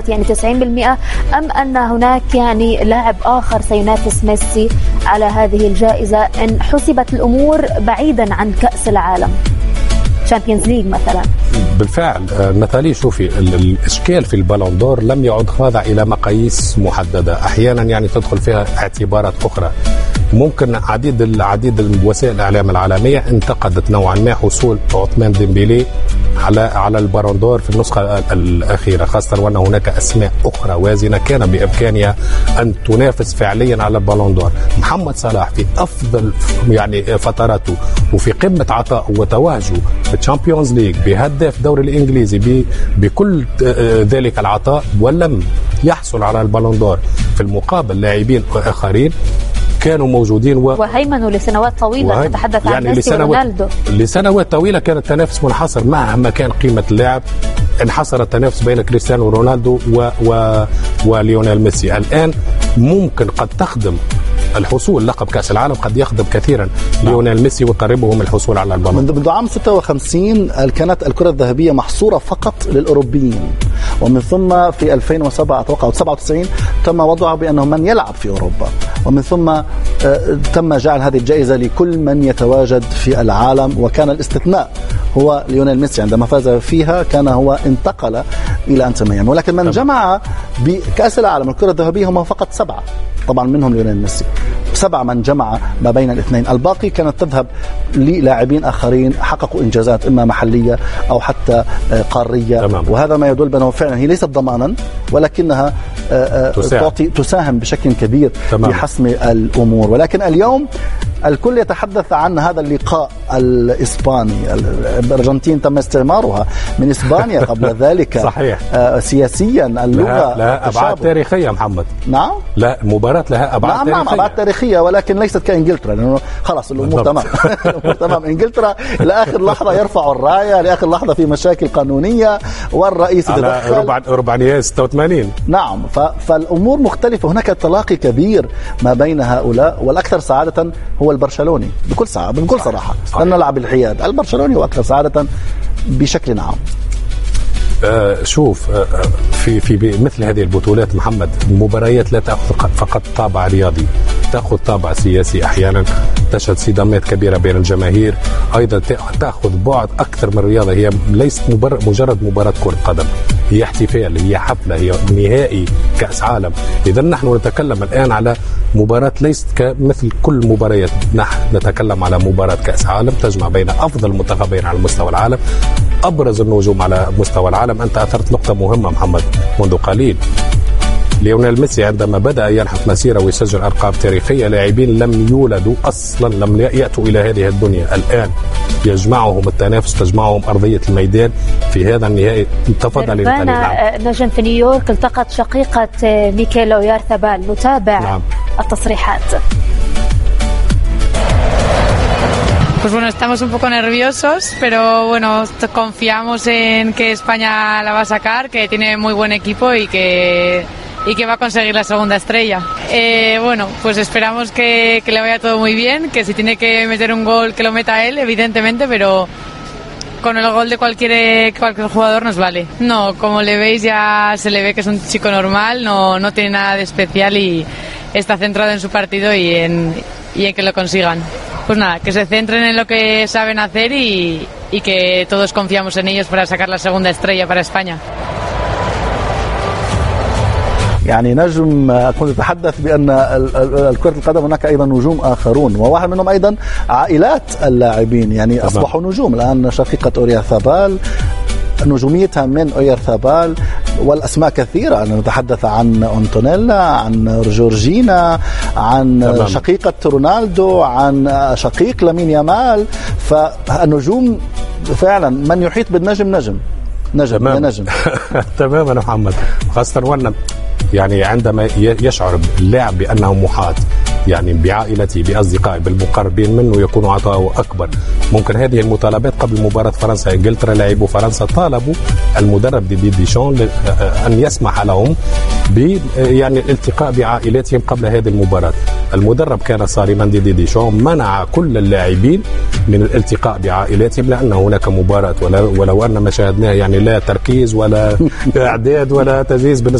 يعني 90%، أم أن هناك يعني لاعب آخر سينافس ميسي على هذه الجائزة إن حسبت الأمور بعيدا عن كأس العالم Champions League مثلا؟ بالفعل مثالي، شوفي الإشكال في البالون دور لم يعد خاضع إلى مقاييس محددة، أحيانا يعني تدخل فيها اعتبارات أخرى. ممكن عديد وسائل الإعلام العالمية انتقدت نوعا ما حصول عثمان ديمبيلي على البالون دور في النسخة الأخيرة، خاصة وأن هناك أسماء أخرى وازنة كان بإمكانها أن تنافس فعليا على البالون دور. محمد صلاح في أفضل يعني فتراته وفي قمة عطاء وتواجه بالتشامبيونز ليج بهداف دوري الإنجليزي بكل ذلك العطاء، ولم يحصل على البالون دور. في المقابل لاعبين آخرين كانوا موجودين وهيمنوا لسنوات طويلة. نتحدث عن يعني ميسي ورونالدو. لسنوات طويلة كان التنافس منحصر، مهما كان قيمة اللاعب انحصر التنافس بين كريستيانو رونالدو وليونيل ميسي. الآن ممكن قد تخدم الحصول لقب كأس العالم، قد يخدم كثيرا ليونيل ميسي وقربه من الحصول على البالون. منذ عام 56 كانت الكرة الذهبية محصورة فقط للأوروبيين، ومن ثم في 2007 أتوقع أو 97 تم وضعها بأنه من يلعب في أوروبا، ومن ثم تم جعل هذه الجائزة لكل من يتواجد في العالم، وكان الاستثناء هو ليونيل ميسي عندما فاز فيها كان هو انتقل إلى أنتر ميامي. ولكن من جمع بكأس العالم الكرة الذهبية هم فقط 7، طبعا منهم ليونيل ميسي، 7 من جمع ما بين الاثنين. الباقي كانت تذهب للاعبين آخرين حققوا إنجازات إما محلية أو حتى قارية. وهذا ما يدل بأنه فعلا هي ليست ضمانا، ولكنها تساهم بشكل كبير في حسم الأمور. ولكن اليوم الكل يتحدث عن هذا اللقاء الإسباني. الأرجنتين تم استعمارها من إسبانيا قبل ذلك. صحيح. سياسيا اللغة لها أبعاد تاريخية محمد. نعم. لا مباراة لها أبعاد تاريخية. نعم أبعاد تاريخية، ولكن ليست كإنجلترا، لأنه خلاص الأمور تمام. الأمور تمام. إنجلترا لآخر لحظة يرفع الراية، لآخر لحظة في مشاكل قانونية والرئيس يتدخل. ربع 86. نعم. فالأمور مختلفة، هناك تلاقي كبير ما بين هؤلاء، والأكثر سعادة هو البرشلوني بكل صراحة. لن نلعب الحياد، البرشلوني هو أكثر سعادة بشكل عام. شوف في مثل هذه البطولات محمد، المباريات لا تأخذ فقط طابع رياضي، تأخذ طابع سياسي، أحيانا تشهد صدامات كبيرة بين الجماهير، أيضا تأخذ بعد أكثر من الرياضة. هي ليست مجرد مباراة كرة قدم، هي احتفال، هي حفلة، هي نهائي كأس عالم. إذا نحن نتكلم الآن على مباراة ليست كمثل كل مباريات، نحن نتكلم على مباراة كأس عالم تجمع بين أفضل المنتخبين على مستوى العالم، أبرز النجوم على مستوى العالم. أنت أثرت نقطة مهمة محمد منذ قليل، ليونيل ميسي عندما بدأ ينحت مسيرة ويسجل أرقام تاريخية، لاعبين لم يولدوا أصلا، لم يأتوا إلى هذه الدنيا، الآن يجمعهم التنافس، تجمعهم أرضية الميدان في هذا النهائي. تفضل. نجم في نيويورك التقت شقيقة ميكيل أويارثابال، نتابع التصريحات. Pues bueno, estamos un poco nerviosos, pero bueno, confiamos en que España la va a sacar, que tiene muy buen equipo y que va a conseguir la segunda estrella. Bueno, pues esperamos que le vaya todo muy bien, que si tiene que meter un gol que lo meta él, evidentemente, pero con el gol de cualquier jugador nos vale. No, como le veis ya se le ve que es un chico normal, no tiene nada de especial y está centrado en su partido y en que lo consigan. Pues nada, que se centren en lo que saben hacer y que todos confiamos en ellos para sacar la segunda estrella para España. يعني نجم كنت أتحدث بأن الكرة القدم هناك أيضا نجوم آخرون، وواحد منهم أيضا عائلات اللاعبين، يعني أصبحوا نجوم الآن. شقيقة أوريارثابال نجوميتها من أويارثابال، والأسماء كثيرة، نتحدث عن أنتونيلا، عن جورجينا، عن شقيقة رونالدو، عن شقيق لامين يامال. فالنجوم فعلا من يحيط بالنجم نجم. تماما محمد، خاصة وانا يعني عندما يشعر اللاعب بأنه محاط يعني بعائلتي بأصدقائي بالمقربين منه يكون عطاؤه أكبر. ممكن هذه المطالبات قبل مباراة فرنسا إنجلترا لاعبو فرنسا طالبوا المدرب ديشان أن يسمح لهم يعني الالتقاء بعائلاتهم قبل هذه المباراة. المدرب كان صارما ديشان منع كل اللاعبين من الالتقاء بعائلاتهم لأن هناك مباراة، ولو أن ما شاهدناه يعني لا تركيز ولا إعداد ولا تجهيز بالنسبة